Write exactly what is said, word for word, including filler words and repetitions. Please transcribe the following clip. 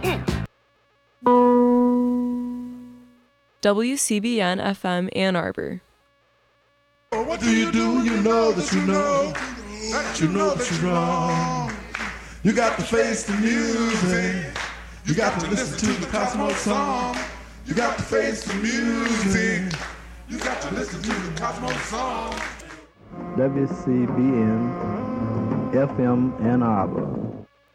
W C B N F M Ann Arbor. What do you do when you know that you know that you know that you're wrong? You got to face the music. You got to listen to the Cosmo song. You got to face the music. You got to listen to the Cosmo song. W C B N F M Ann Arbor.